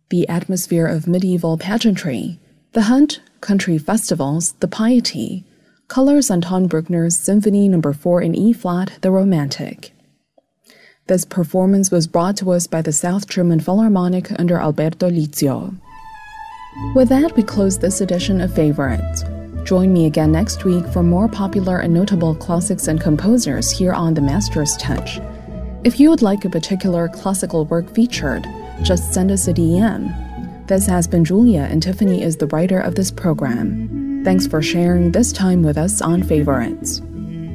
the atmosphere of medieval pageantry, the hunt, country festivals, the piety, colors Anton Bruckner's Symphony No. 4 in E-flat, The Romantic. This performance was brought to us by the South German Philharmonic under Alberto Lizio. With that, we close this edition of Favorites. Join me again next week for more popular and notable classics and composers here on The Master's Touch. If you would like a particular classical work featured, just send us a DM. This has been Julia, and Tiffany is the writer of this program. Thanks for sharing this time with us on Favorites.